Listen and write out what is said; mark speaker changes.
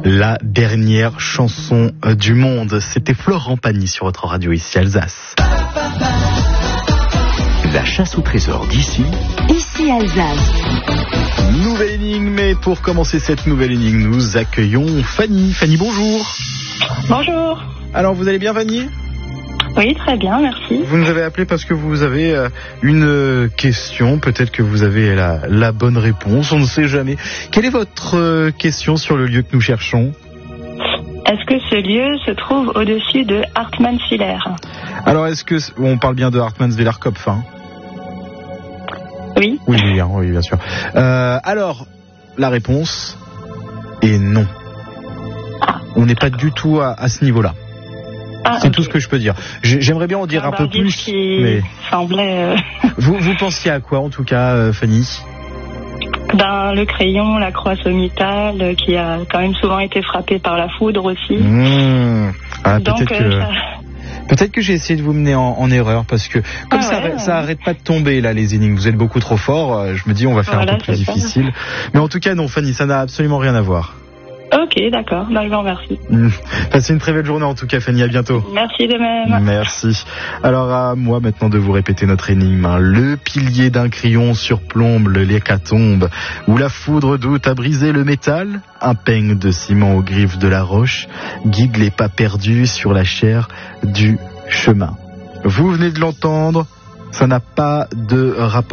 Speaker 1: La dernière chanson du monde, c'était Florent Pagny sur votre radio ici Alsace.
Speaker 2: La chasse au trésor d'ici,
Speaker 3: ici Alsace.
Speaker 1: Nouvelle énigme, mais pour commencer cette nouvelle énigme, nous accueillons Fanny. Fanny, bonjour.
Speaker 4: Bonjour.
Speaker 1: Alors, vous allez bien, Fanny ?
Speaker 4: Oui, très bien, merci.
Speaker 1: Vous nous avez appelé parce que vous avez une question, peut-être que vous avez la bonne réponse, on ne sait jamais. Quelle est votre question sur le lieu que nous cherchons ?
Speaker 4: Est-ce que ce lieu se trouve au-dessus de Hartmannswiller ?
Speaker 1: Alors, est-ce que on parle bien de Hartmannswiller-Kopf, hein ?
Speaker 4: Oui.
Speaker 1: Oui, bien sûr. Alors, la réponse est non. On n'est pas du tout à ce niveau-là. C'est tout ce que je peux dire. J'aimerais bien en dire un peu plus, mais
Speaker 4: semblait.
Speaker 1: Vous pensiez à quoi en tout cas, Fanny ?
Speaker 4: Le crayon, la croix sommitale, qui a quand même souvent été frappé par la foudre aussi.
Speaker 1: Peut-être que j'ai essayé de vous mener en erreur parce que comme ça arrête pas de tomber là les énigmes. Vous êtes beaucoup trop fort. Je me dis on va faire un peu plus difficile. Mais en tout cas non, Fanny, ça n'a absolument rien à voir.
Speaker 4: Ok, d'accord. Je vous remercie.
Speaker 1: Passez une très belle journée en tout cas, Fanny. À bientôt.
Speaker 4: Merci de même.
Speaker 1: Merci. Alors à moi maintenant de vous répéter notre énigme. Le pilier d'un crayon surplombe l'hécatombe, où la foudre d'août a brisé le métal. Un peigne de ciment aux griffes de la roche guide les pas perdus sur la chair du chemin. Vous venez de l'entendre. Ça n'a pas de rapport